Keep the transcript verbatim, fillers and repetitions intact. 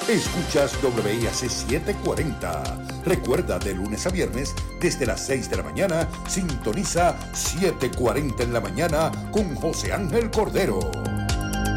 Escuchas W I A C setecientos cuarenta. Recuerda, de lunes a viernes, desde las seis de la mañana, sintoniza setecientos cuarenta en la mañana con José Ángel Cordero.